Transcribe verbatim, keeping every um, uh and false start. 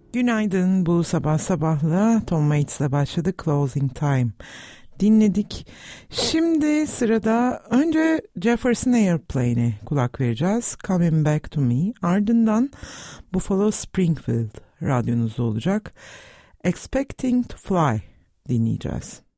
Günaydın, bu sabah sabahla Tom Waits'le başladı. Closing Time dinledik. Şimdi sırada önce Jefferson Airplane'e kulak vereceğiz. Coming Back to Me. Ardından Buffalo Springfield radyonuzda olacak. Expecting to Fly dinleyeceğiz.